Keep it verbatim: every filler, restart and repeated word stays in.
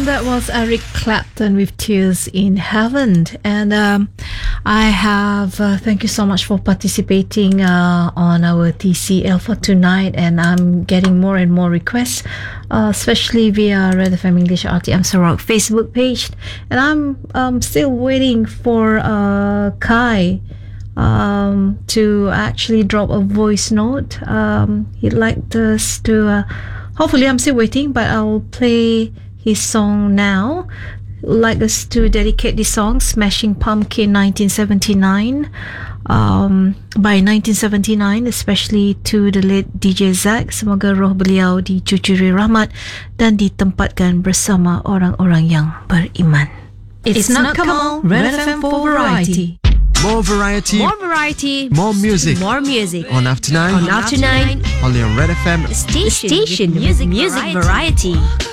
that was Eric Clapton with Tears in Heaven. And um, I have, uh, thank you so much for participating uh, on our T C L for tonight. And I'm getting more and more requests, uh, especially via Red F M English R T M Sarawak Facebook page. And I'm um, still waiting for uh, Kai um, to actually drop a voice note. Um, he'd like us to, uh, hopefully I'm still waiting, but I'll play his song now. Like us to dedicate this song, Smashing Pumpkin nineteen seventy-nine, um, by nineteen seventy-nine, especially to the late D J Zack. Semoga roh beliau dicucuri rahmat dan ditempatkan bersama orang-orang yang beriman. It's, it's not Kamal, Red F M for variety. More variety, more variety, more music, more music. On After Nine, on After Nine, only on Red F M. Station, station, music, music variety. variety.